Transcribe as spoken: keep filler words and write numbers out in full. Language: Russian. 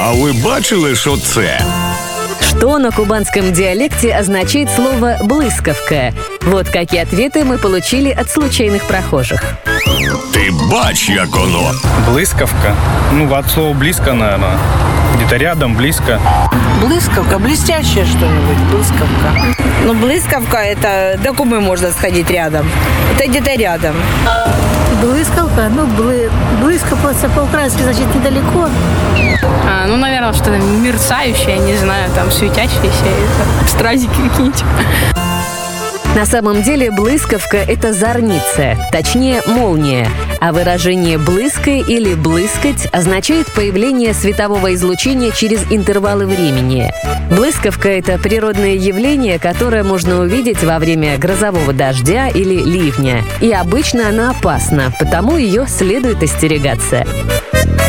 А ви бачили, що це? Что на кубанском диалекте означает слово «блысковка»? Вот какие ответы мы получили от случайных прохожих. Ти бач, як оно. Блысковка. Ну, от слова близко, наверное. Где-то рядом, близко. Блысковка, блестящая что-нибудь, блысковка. Ну, блысковка – это до Кубы можно сходить рядом. Это где-то рядом. Блысковка, ну, блы, блысковка по-украински, значит, недалеко. А, ну, наверное, что-то мерцающее, не знаю, там, светящееся, стразики какие-нибудь. На самом деле блысковка – это зорница, точнее молния, а выражение «блыскай» или «блыскать» означает появление светового излучения через интервалы времени. Блысковка – это природное явление, которое можно увидеть во время грозового дождя или ливня. И обычно она опасна, потому ее следует остерегаться.